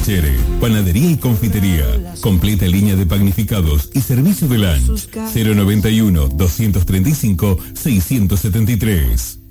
Chere, panadería y confitería, completa línea de panificados y servicio de lunch. 091 235 673.